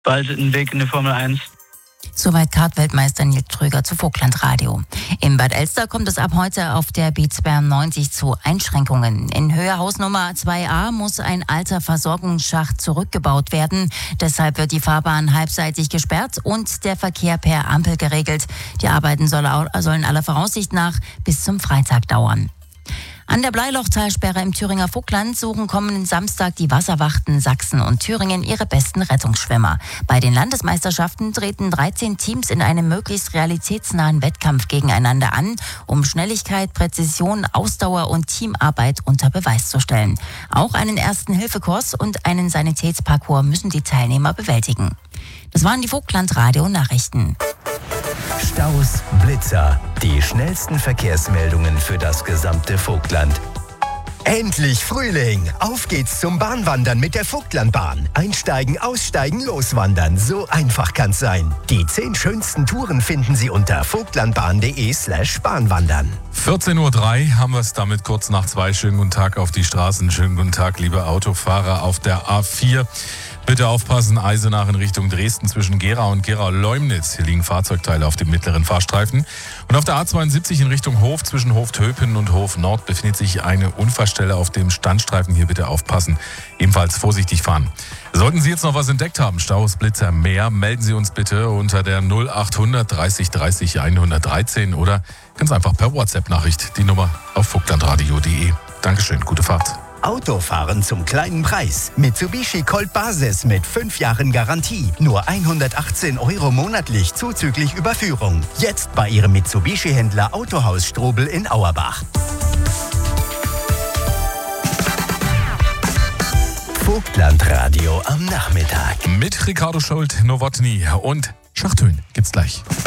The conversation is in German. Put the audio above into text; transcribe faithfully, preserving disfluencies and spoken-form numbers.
bald einen Weg in die Formel eins. Soweit Kart-Weltmeister Nils Tröger zu Vogtland-Radio. In Bad Elster kommt es ab heute auf der B zweiundneunzig zu Einschränkungen. In Höhe Hausnummer zwei a muss ein alter Versorgungsschacht zurückgebaut werden. Deshalb wird die Fahrbahn halbseitig gesperrt und der Verkehr per Ampel geregelt. Die Arbeiten sollen aller Voraussicht nach bis zum Freitag dauern. An der Bleilochtalsperre im Thüringer Vogtland suchen kommenden Samstag die Wasserwachten Sachsen und Thüringen ihre besten Rettungsschwimmer. Bei den Landesmeisterschaften treten dreizehn Teams in einem möglichst realitätsnahen Wettkampf gegeneinander an, um Schnelligkeit, Präzision, Ausdauer und Teamarbeit unter Beweis zu stellen. Auch einen Ersten-Hilfe-Kurs und einen Sanitätsparcours müssen die Teilnehmer bewältigen. Das waren die Vogtland-Radio-Nachrichten. Staus, Blitzer, die schnellsten Verkehrsmeldungen für das gesamte Vogtland. Endlich Frühling! Auf geht's zum Bahnwandern mit der Vogtlandbahn. Einsteigen, aussteigen, loswandern. So einfach kann's sein. Die zehn schönsten Touren finden Sie unter vogtlandbahn.de slash Bahnwandern. vierzehn Uhr drei haben wir es damit kurz nach zwei. Schönen guten Tag auf die Straßen. Schönen guten Tag, liebe Autofahrer auf der A vier. Bitte aufpassen, Eisenach in Richtung Dresden zwischen Gera und Gera-Leumnitz. Hier liegen Fahrzeugteile auf dem mittleren Fahrstreifen. Und auf der A zweiundsiebzig in Richtung Hof zwischen Hof-Töpen und Hof-Nord befindet sich eine Unfallstelle auf dem Standstreifen. Hier bitte aufpassen, ebenfalls vorsichtig fahren. Sollten Sie jetzt noch was entdeckt haben, Staus, Blitzer, mehr, melden Sie uns bitte unter der null achthundert dreißig dreißig hundertdreizehn oder ganz einfach per WhatsApp-Nachricht. Die Nummer auf vogtlandradio punkt de. Dankeschön, gute Fahrt. Autofahren zum kleinen Preis. Mitsubishi Colt Basis mit fünf Jahren Garantie. Nur hundertachtzehn Euro monatlich zuzüglich Überführung. Jetzt bei Ihrem Mitsubishi-Händler Autohaus Strobel in Auerbach. Vogtlandradio am Nachmittag. Mit Ricardo Schult, Nowotny und Schachtönen gibt's gleich.